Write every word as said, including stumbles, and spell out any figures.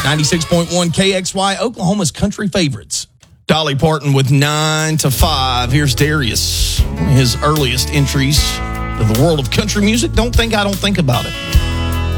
ninety-six point one K X Y, Oklahoma's country favorites. Dolly Parton with nine to five. Here's Darius, one of his earliest entries to the world of country music. Don't think I don't think about it.